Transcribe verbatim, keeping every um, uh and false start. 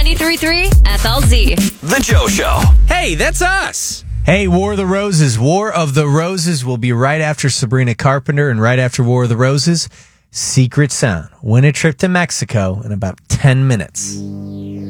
ninety-three point three F L Z. The Joe Show. Hey, that's us. Hey, War of the Roses. War of the Roses will be right after Sabrina Carpenter, and right after War of the Roses, Secret Sound. Win a trip to Mexico in about ten minutes.